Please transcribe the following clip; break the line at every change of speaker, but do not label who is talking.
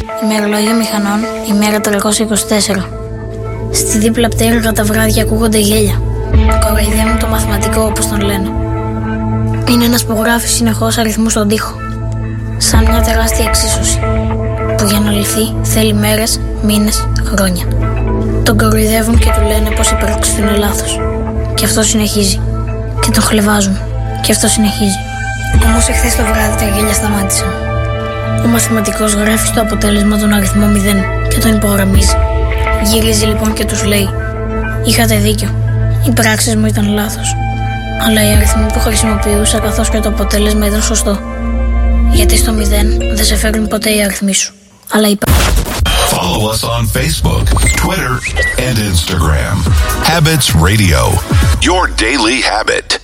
Ημερολόγιο μηχανών, ημέρα 324. Στη δίπλα πτέρυγα τα βράδια ακούγονται γέλια. Κοροϊδεύουν το μαθηματικό, όπως τον λένε. Είναι ένας που γράφει συνεχώς αριθμούς στον τοίχο. Σαν μια τεράστια εξίσωση, που για να λυθεί θέλει μέρες, μήνες, χρόνια. Τον κοροϊδεύουν και του λένε πως η πράξη του είναι λάθος. Και αυτό συνεχίζει. Και τον χλεβάζουν. Και αυτό συνεχίζει. Όμως εχθές το βράδυ τα γέλια σταμάτησαν. Ο μαθηματικός γράφει στο αποτέλεσμα τον αριθμό 0 και τον υπογραμμίζει. Γυρίζει λοιπόν και τους λέει: είχατε δίκιο. Οι πράξεις μου ήταν λάθος. Αλλά οι αριθμοί που χρησιμοποιούσα καθώς και το αποτέλεσμα ήταν σωστό. Γιατί στο 0 δεν σε φέρνουν ποτέ οι αριθμοί σου. Αλλά οι
Follow us on Facebook, Twitter, and Instagram. Habits Radio, your daily habit.